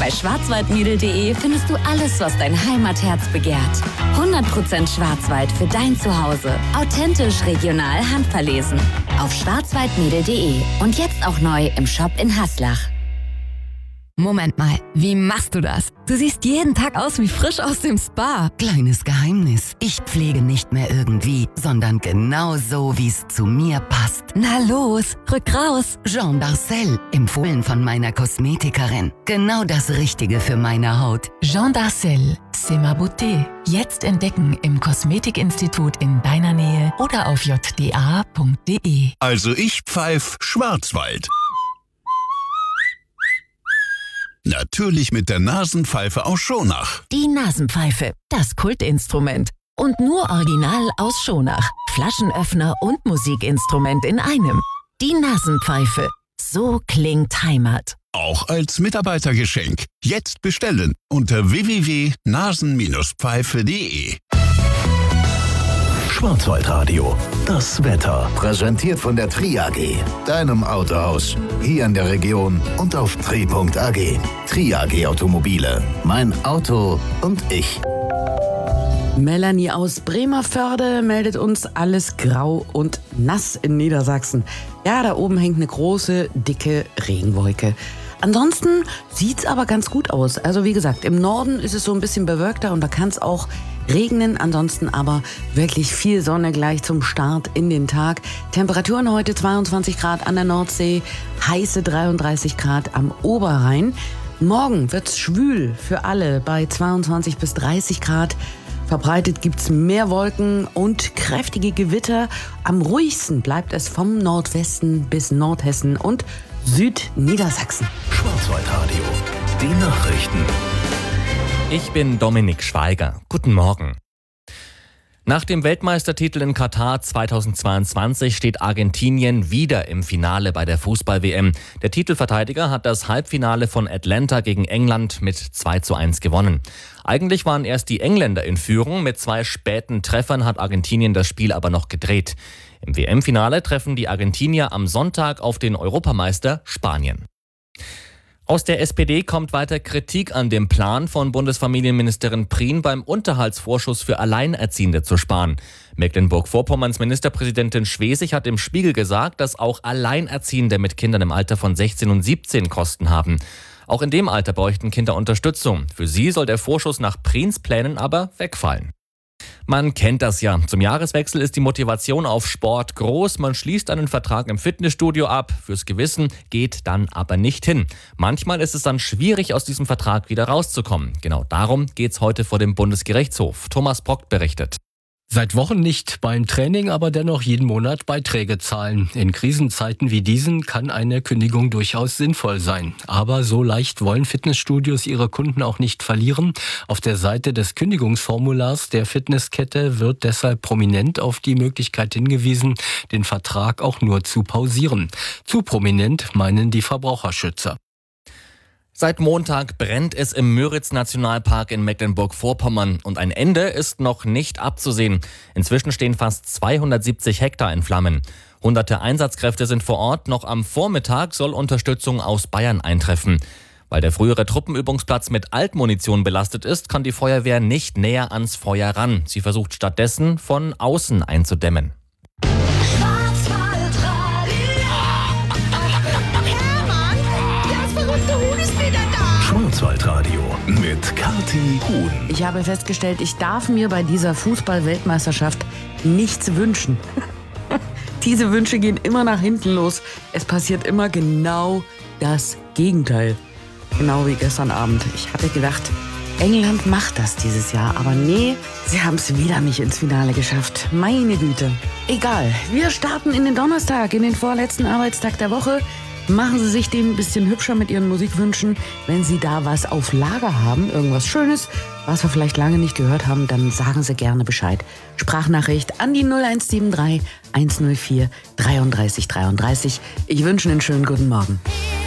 Bei schwarzwaldmädel.de findest du alles, was dein Heimatherz begehrt. 100% Schwarzwald für dein Zuhause. Authentisch, regional, handverlesen. Auf schwarzwaldmädel.de und jetzt auch neu im Shop in Haslach. Moment mal, wie machst du das? Du siehst jeden Tag aus wie frisch aus dem Spa. Kleines Geheimnis. Ich pflege nicht mehr irgendwie, sondern genau so, wie es zu mir passt. Na los, rück raus. Jean Darcel, empfohlen von meiner Kosmetikerin. Genau das Richtige für meine Haut. Jean Darcel, c'est ma beauté. Jetzt entdecken im Kosmetikinstitut in deiner Nähe oder auf jda.de. Also ich pfeif Schwarzwald. Natürlich mit der Nasenpfeife aus Schonach. Die Nasenpfeife, das Kultinstrument. Und nur original aus Schonach. Flaschenöffner und Musikinstrument in einem. Die Nasenpfeife. So klingt Heimat. Auch als Mitarbeitergeschenk. Jetzt bestellen unter www.nasen-pfeife.de. Schwarzwaldradio, das Wetter. Präsentiert von der Tri AG, deinem Autohaus. Hier in der Region und auf tri.ag. Tri AG Automobile. Mein Auto und ich. Melanie aus Bremervörde meldet uns, alles grau und nass in Niedersachsen. Ja, da oben hängt eine große, dicke Regenwolke. Ansonsten sieht's aber ganz gut aus. Also wie gesagt, im Norden ist es so ein bisschen bewölkter und da kann es auch regnen. Ansonsten aber wirklich viel Sonne gleich zum Start in den Tag. Temperaturen heute 22 Grad an der Nordsee, heiße 33 Grad am Oberrhein. Morgen wird's schwül für alle bei 22 bis 30 Grad. Verbreitet gibt's mehr Wolken und kräftige Gewitter. Am ruhigsten bleibt es vom Nordwesten bis Nordhessen und Südniedersachsen. Schwarzwaldradio, die Nachrichten. Ich bin Dominik Schweiger. Guten Morgen. Nach dem Weltmeistertitel in Katar 2022 steht Argentinien wieder im Finale bei der Fußball-WM. Der Titelverteidiger hat das Halbfinale von Atlanta gegen England mit 2:1 gewonnen. Eigentlich waren erst die Engländer in Führung. Mit 2 späten Treffern hat Argentinien das Spiel aber noch gedreht. Im WM-Finale treffen die Argentinier am Sonntag auf den Europameister Spanien. Aus der SPD kommt weiter Kritik an dem Plan von Bundesfamilienministerin Prien, beim Unterhaltsvorschuss für Alleinerziehende zu sparen. Mecklenburg-Vorpommerns Ministerpräsidentin Schwesig hat im Spiegel gesagt, dass auch Alleinerziehende mit Kindern im Alter von 16 und 17 Kosten haben. Auch in dem Alter bräuchten Kinder Unterstützung. Für sie soll der Vorschuss nach Priens Plänen aber wegfallen. Man kennt das ja. Zum Jahreswechsel ist die Motivation auf Sport groß. Man schließt einen Vertrag im Fitnessstudio ab. Fürs Gewissen geht dann aber nicht hin. Manchmal ist es dann schwierig, aus diesem Vertrag wieder rauszukommen. Genau darum geht's heute vor dem Bundesgerichtshof. Thomas Brock berichtet. Seit Wochen nicht beim Training, aber dennoch jeden Monat Beiträge zahlen. In Krisenzeiten wie diesen kann eine Kündigung durchaus sinnvoll sein. Aber so leicht wollen Fitnessstudios ihre Kunden auch nicht verlieren. Auf der Seite des Kündigungsformulars der Fitnesskette wird deshalb prominent auf die Möglichkeit hingewiesen, den Vertrag auch nur zu pausieren. Zu prominent meinen die Verbraucherschützer. Seit Montag brennt es im Müritz-Nationalpark in Mecklenburg-Vorpommern und ein Ende ist noch nicht abzusehen. Inzwischen stehen fast 270 Hektar in Flammen. Hunderte Einsatzkräfte sind vor Ort. Noch am Vormittag soll Unterstützung aus Bayern eintreffen. Weil der frühere Truppenübungsplatz mit Altmunition belastet ist, kann die Feuerwehr nicht näher ans Feuer ran. Sie versucht stattdessen von außen einzudämmen. Schwarzwaldradio mit Kathi Huhn. Ich habe festgestellt, ich darf mir bei dieser Fußball-Weltmeisterschaft nichts wünschen. Diese Wünsche gehen immer nach hinten los. Es passiert immer genau das Gegenteil. Genau wie gestern Abend. Ich hatte gedacht, England macht das dieses Jahr. Aber nee, sie haben es wieder nicht ins Finale geschafft. Meine Güte. Egal, wir starten in den Donnerstag, in den vorletzten Arbeitstag der Woche. Machen Sie sich den ein bisschen hübscher mit Ihren Musikwünschen. Wenn Sie da was auf Lager haben, irgendwas Schönes, was wir vielleicht lange nicht gehört haben, dann sagen Sie gerne Bescheid. Sprachnachricht an die 0173 104 33 33. Ich wünsche einen schönen guten Morgen.